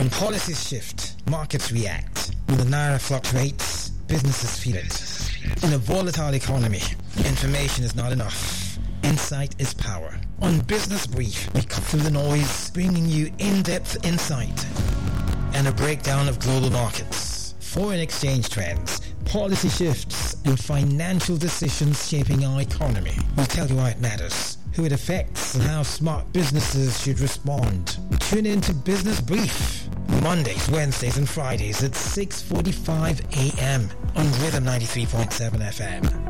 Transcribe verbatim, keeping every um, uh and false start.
When policies shift, markets react. When the naira fluctuates, businesses feel it. In a volatile economy, information is not enough. Insight is power. On Business Brief, we cut through the noise, bringing you in-depth insight and a breakdown of global markets, foreign exchange trends, policy shifts, and financial decisions shaping our economy. We'll tell you why it matters, who it affects, and how smart businesses should respond. Tune in to Business Brief, Mondays, Wednesdays, and Fridays at six forty-five a.m. on Rhythm ninety-three point seven F M.